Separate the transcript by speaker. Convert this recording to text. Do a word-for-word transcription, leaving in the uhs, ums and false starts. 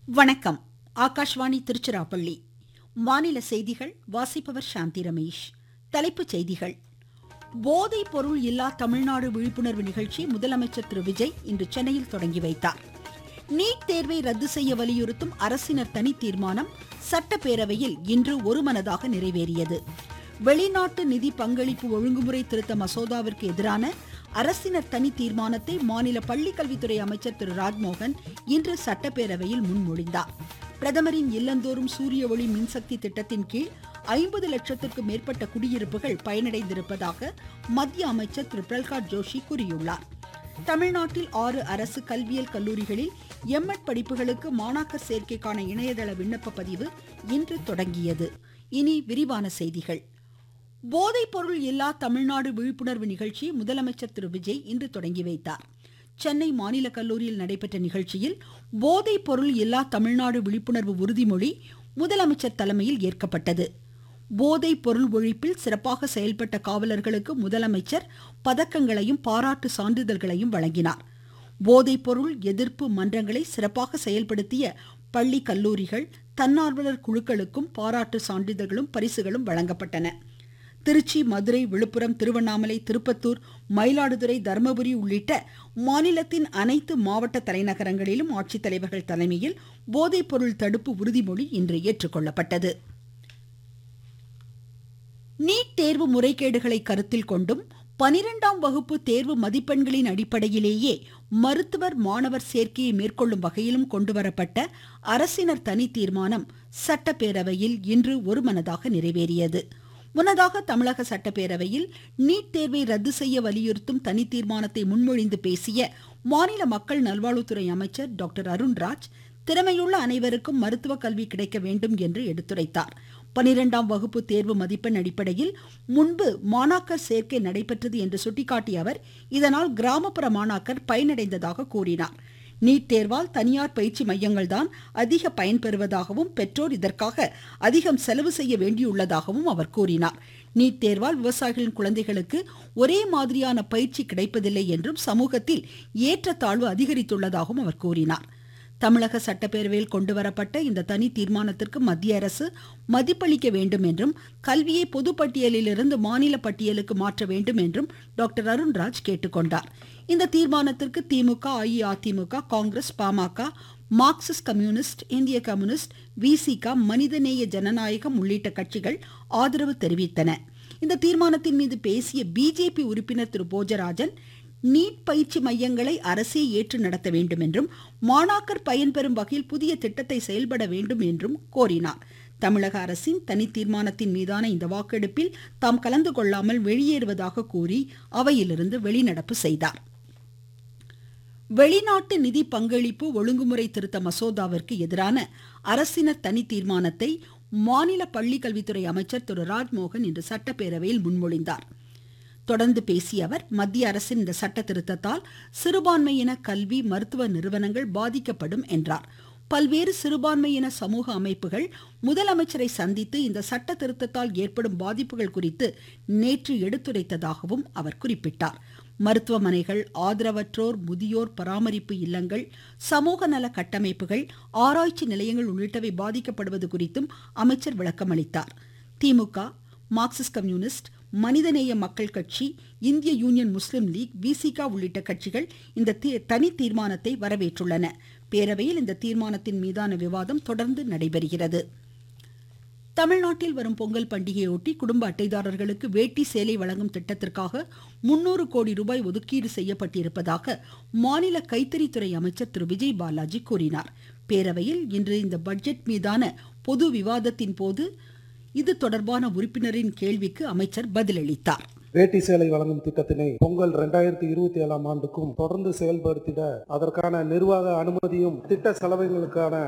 Speaker 1: வணக்கம். ஆகாஷ்வாணி திருச்சிராப்பள்ளி. மாநில செய்திகள் வாசிப்பவர் சாந்தி ரமேஷ். தலைப்புச் செய்திகள். போதைப் பொருள் இல்லா தமிழ்நாடு விழிப்புணர்வு நிகழ்ச்சி முதலமைச்சர் திரு விஜய் இன்று சென்னையில் தொடங்கி வைத்தார். நீட் தேர்வை ரத்து செய்ய வலியுறுத்தும் அரசினர் தனி தீர்மானம் சட்டப்பேரவையில் இன்று ஒருமனதாக நிறைவேறியது. வெளிநாட்டு நிதி பங்களிப்பு ஒழுங்குமுறை திருத்த மசோதாவிற்கு எதிரான அரசினர் தனி தீர்மானத்தை மாநில பள்ளிக்கல்வித்துறை அமைச்சர் திரு ராஜ்மோகன் இன்று சட்டப்பேரவையில் முன்மொழிந்தார். பிரதமரின் இல்லந்தோறும் சூரிய ஒளி மின்சக்தி திட்டத்தின் கீழ் ஐம்பது லட்சத்திற்கும் மேற்பட்ட குடியிருப்புகள் பயனடைந்திருப்பதாக மத்திய அமைச்சர் திரு பிரல்ஹாத் ஜோஷி கூறியுள்ளார். தமிழ்நாட்டில் ஆறு அரசு கல்வியியல் கல்லூரிகளில் எம்.எட் படிப்புகளுக்கு மாணாக்கர் சேர்க்கைக்கான இணையதள விண்ணப்ப பதிவு இன்று தொடங்கியது. இனி விரிவான செய்திகள். போதைப் பொருள் இல்லா தமிழ்நாடு விழிப்புணர்வு நிகழ்ச்சி முதலமைச்சர் திரு விஜய் இன்று தொடங்கி வைத்தார். சென்னை மாநில கல்லூரியில் நடைபெற்ற நிகழ்ச்சியில் போதைப் பொருள் இல்லா தமிழ்நாடு விழிப்புணர்வு உறுதிமொழி முதலமைச்சர் தலைமையில் ஏற்கப்பட்டது. போதைப் பொருள் ஒழிப்பில் சிறப்பாக செயல்பட்ட காவலர்களுக்கு முதலமைச்சர் பதக்கங்களையும் பாராட்டு சான்றிதழ்களையும் வழங்கினார். போதைப் பொருள் எதிர்ப்பு மன்றங்களை சிறப்பாக செயல்படுத்திய பள்ளி கல்லூரிகள் தன்னார்வலர் குழுக்களுக்கும் பாராட்டு சான்றிதழ்களும் பரிசுகளும் வழங்கப்பட்டன. திருச்சி, மதுரை, விழுப்புரம், திருவண்ணாமலை, திருப்பத்தூர், மயிலாடுதுறை, தர்மபுரி உள்ளிட்ட மாநிலத்தின் அனைத்து மாவட்ட தலைநகரங்களிலும் ஆட்சித்தலைவர்கள் தலைமையில் போதைப் பொருள் தடுப்பு உறுதிமொழி இன்று ஏற்றுக்கொள்ளப்பட்டது. நீட் தேர்வு முறைகேடுகளை கருத்தில் கொண்டும் பனிரெண்டாம் வகுப்பு தேர்வு மதிப்பெண்களின் அடிப்படையிலேயே மருத்துவர் மாணவர் சேர்க்கையை மேற்கொள்ளும் வகையிலும் கொண்டுவரப்பட்ட அரசினர் தனி தீர்மானம் சட்டப்பேரவையில் இன்று ஒருமனதாக நிறைவேறியது. முன்னதாக தமிழக சட்டப்பேரவையில் நீட் தேர்வை ரத்து செய்ய வலியுறுத்தும் தனி தீர்மானத்தை முன்மொழிந்து பேசிய மாநில மக்கள் நல்வாழ்வுத்துறை அமைச்சர் டாக்டர் அருண்ராஜ், திறமையுள்ள அனைவருக்கும் மருத்துவ கல்வி கிடைக்க வேண்டும் என்று எடுத்துரைத்தார். பனிரெண்டாம் வகுப்பு தேர்வு மதிப்பெண் அடிப்படையில் முன்பு மாணாக்கர் சேர்க்கை நடைபெற்றது என்று சுட்டிக்காட்டிய அவர், இதனால் கிராமப்புற மாணாக்கர் பயனடைந்ததாக கூறினார். நீட் தேர்வால் தனியார் பயிற்சி மையங்கள் தான் அதிக பயன்பெறுவதாகவும் பெற்றோர் இதற்காக அதிகம் செலவு செய்ய வேண்டியுள்ளதாகவும் அவர் கூறினார். நீட் தேர்வால் விவசாயிகளின் குழந்தைகளுக்கு ஒரே மாதிரியான பயிற்சி கிடைப்பதில்லை என்றும் சமூகத்தில் ஏற்றத்தாழ்வு அதிகரித்துள்ளதாகவும் அவர் கூறினார். தமிழக சட்டப்பேரவையில் கொண்டுவரப்பட்ட இந்த தனி தீர்மானத்திற்கு மத்திய அரசு மதிப்பளிக்க வேண்டும் என்றும் கல்வியை பொதுப்பட்டியலிலிருந்து மாநில பட்டியலுக்கு மாற்ற வேண்டும் என்றும் டாக்டர் அருண்ராஜ் கேட்டுக்கொண்டார். இந்த தீர்மானத்திற்கு திமுக, அஇஅதிமுக, காங்கிரஸ், பாமக, மார்க்சிஸ்ட் கம்யூனிஸ்ட், இந்திய கம்யூனிஸ்ட், விசிக, மனிதநேய ஜனநாயகம் உள்ளிட்ட கட்சிகள் ஆதரவு தெரிவித்தன. இந்த தீர்மானத்தின் மீது பேசிய பிஜேபி உறுப்பினர் திரு போஜராஜன், நீட் பயிற்சி மையங்களை அரசே ஏற்று நடத்த வேண்டும் என்றும் மாணாக்கர் பயன்பெறும் வகையில் புதிய திட்டத்தை செயல்பட வேண்டும் என்றும் கோரினார். தமிழக அரசின் தனி தீர்மானத்தின் மீதான இந்த வாக்கெடுப்பில் தாம் கலந்து கொள்ளாமல் வெளியேறுவதாக கூறி அவையிலிருந்து வெளிநடப்பு செய்தார். வெளிநாட்டு நிதி பங்களிப்பு ஒழுங்குமுறை திருத்த மசோதாவிற்கு எதிரான அரசினர் தனி தீர்மானத்தை மாநில பள்ளிக்கல்வித்துறை அமைச்சர் திரு ராஜ்மோகன் இன்று சட்டப்பேரவையில் முன்மொழிந்தார். தொடர்ந்து பேசிய அவர், மத்திய அரசின் இந்த சட்ட திருத்தத்தால் சிறுபான்மையின கல்வி, மருத்துவ நிறுவனங்கள் பாதிக்கப்படும் என்றார். பல்வேறு சிறுபான்மையின சமூக அமைப்புகள் முதலமைச்சரை சந்தித்து இந்த சட்ட திருத்தத்தால் ஏற்படும் பாதிப்புகள் குறித்து நேற்று எடுத்துரைத்ததாகவும் அவர் குறிப்பிட்டார். மருத்துவமனைகள், ஆதரவற்றோர் முதியோர் பராமரிப்பு இல்லங்கள், சமூக நல கட்டமைப்புகள், ஆராய்ச்சி நிலையங்கள் உள்ளிட்டவை பாதிக்கப்படுவது குறித்தும் அமைச்சர் விளக்கமளித்தார். திமுக, மார்க்சிஸ்ட் கம்யூனிஸ்ட், மனிதநேய மக்கள் கட்சி, இந்திய யூனியன் முஸ்லிம் லீக், விசிக உள்ளிட்ட கட்சிகள் இந்த தனி தீர்மானத்தை வரவேற்றுள்ளன. பேரவையில் இந்த தீர்மானத்தின் மீதான விவாதம் தொடர்ந்து நடைபெறுகிறது. தமிழ்நாட்டில் வரும் பொங்கல் பண்டிகையொட்டி குடும்ப அட்டைதாரர்களுக்கு வேட்டி சேலை வழங்கும் திட்டத்திற்காக முன்னூறு கோடி ரூபாய் ஒதுக்கீடு செய்யப்பட்டிருப்பதாக மாநில கைத்தறித்துறை அமைச்சர் திரு விஜய் பாலாஜி கூறினார். பேரவையில் இன்று இந்த பட்ஜெட் மீதான பொது விவாதத்தின் போது இது தொடர்பான உறுப்பினரின் கேள்விக்கு அமைச்சர் பதிலளித்தார்.
Speaker 2: வேட்டி சேலை வழங்கும் திட்டத்தினை பொங்கல் இரண்டாயிரத்தி இருபத்தி ஏழாம் ஆண்டுக்கும் தொடர்ந்து செயல்படுத்திட அதற்கான நிர்வாக அனுமதியும் திட்ட செலவுகளுக்கான